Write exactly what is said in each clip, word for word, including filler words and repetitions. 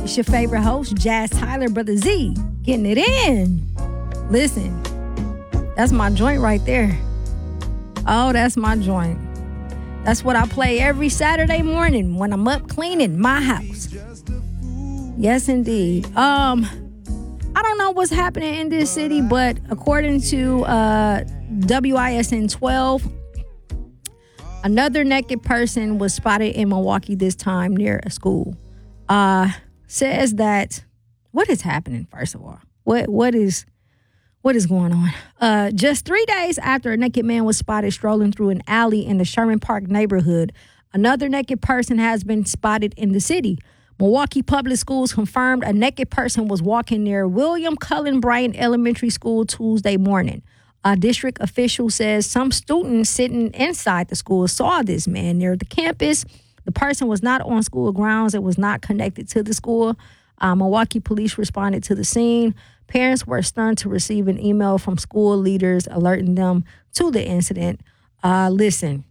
It's your favorite host, Jazz Tyler, Brother Z, getting it in. Listen, that's my joint right there. Oh, that's my joint. That's what I play every Saturday morning when I'm up cleaning my house. Yes, indeed. Um, I don't know what's happening in this city, but according to uh, W I S N twelve, another naked person was spotted in Milwaukee this time near a school. Uh, says that, what is happening, first of all? What What is what is going on? Uh, just three days after a naked man was spotted strolling through an alley in the Sherman Park neighborhood, another naked person has been spotted in the city. Milwaukee Public Schools confirmed a naked person was walking near William Cullen Bryant Elementary School Tuesday morning. A district official says some students sitting inside the school saw this man near the campus. The person was not on school grounds. It was not connected to the school. Uh, Milwaukee police responded to the scene. Parents were stunned to receive an email from school leaders alerting them to the incident. Uh, listen,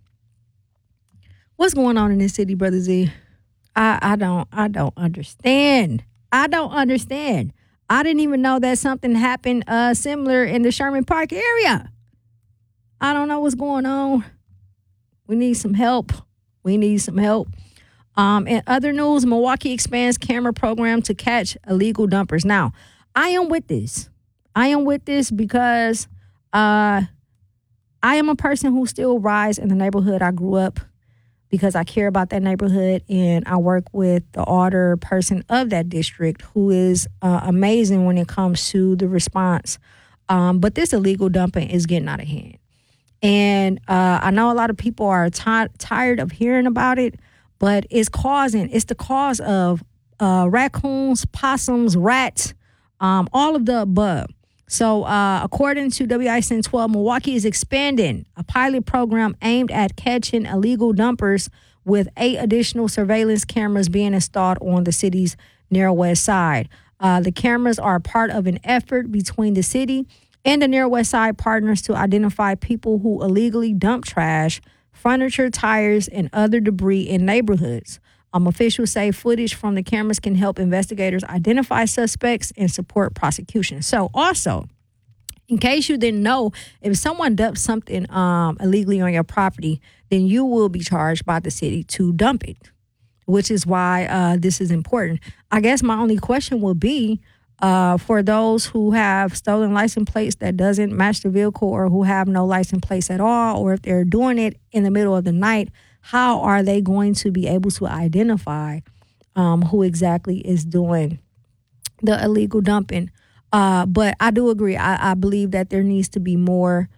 what's going on in this city, Brother Z? I, I don't, I don't understand. I don't understand. I didn't even know that something happened uh, similar in the Sherman Park area. I don't know what's going on. We need some help. We need some help. Um, in other news, Milwaukee expands camera program to catch illegal dumpers. Now, I am with this. I am with this because uh, I am a person who still rides in the neighborhood I grew up because I care about that neighborhood, and I work with the order person of that district who is uh, amazing when it comes to the response. Um, but this illegal dumping is getting out of hand. And uh, I know a lot of people are t- tired of hearing about it, but it's causing, it's the cause of uh, raccoons, possums, rats, um, all of the above. So uh, according to W I S N twelve, Milwaukee is expanding a pilot program aimed at catching illegal dumpers with eight additional surveillance cameras being installed on the city's Narrow West Side. Uh, the cameras are part of an effort between the city and the Narrow West Side partners to identify people who illegally dump trash, furniture, tires, and other debris in neighborhoods. Um, officials say footage from the cameras can help investigators identify suspects and support prosecution. So also, in case you didn't know, if someone dumps something um, illegally on your property, then you will be charged by the city to dump it, which is why uh, this is important. I guess my only question will be, Uh, for those who have stolen license plates that doesn't match the vehicle or who have no license plates at all, or if they're doing it in the middle of the night, how are they going to be able to identify um, who exactly is doing the illegal dumping? Uh, but I do agree. I, I believe that there needs to be more